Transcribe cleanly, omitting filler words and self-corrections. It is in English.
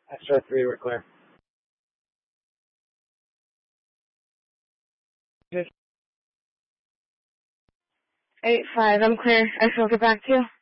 Extra 3, we're clear. 8-5, I'm clear. I shall get back to you.